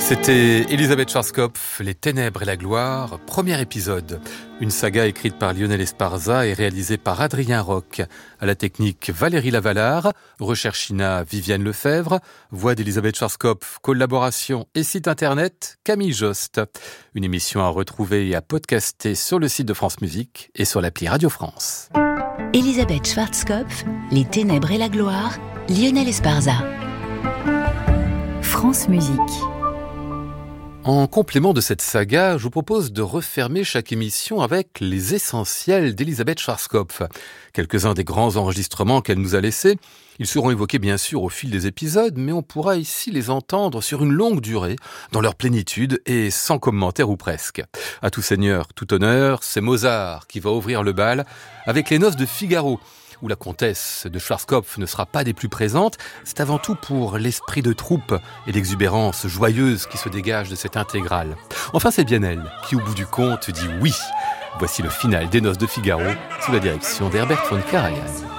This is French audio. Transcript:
C'était Elisabeth Schwarzkopf, Les Ténèbres et la Gloire, premier épisode. Une saga écrite par Lionel Esparza et réalisée par Adrien Roch. À la technique, Valérie Lavalard, recherchina Viviane Lefebvre, voix d'Elisabeth Schwarzkopf, collaboration et site internet Camille Jost. Une émission à retrouver et à podcaster sur le site de France Musique et sur l'appli Radio France. Elisabeth Schwarzkopf, Les Ténèbres et la Gloire, Lionel Esparza. France Musique. En complément de cette saga, je vous propose de refermer chaque émission avec les essentiels d'Elisabeth Schwarzkopf. Quelques-uns des grands enregistrements qu'elle nous a laissés. Ils seront évoqués bien sûr au fil des épisodes, mais on pourra ici les entendre sur une longue durée, dans leur plénitude et sans commentaire ou presque. À tout seigneur, tout honneur, c'est Mozart qui va ouvrir le bal avec les Noces de Figaro, où la comtesse de Schwarzkopf ne sera pas des plus présentes. C'est avant tout pour l'esprit de troupe et l'exubérance joyeuse qui se dégage de cette intégrale. Enfin, c'est bien elle qui, au bout du compte, dit oui. Voici le final des Noces de Figaro, sous la direction d'Herbert von Karajan.